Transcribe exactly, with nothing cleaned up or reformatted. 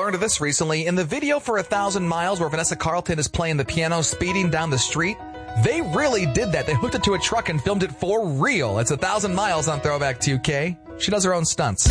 learned of this recently. In the video for A Thousand Miles, where Vanessa Carlton is playing the piano speeding down the street, they really did that. They hooked it to a truck and filmed it for real. It's A Thousand Miles on Throwback two K. She does her own stunts.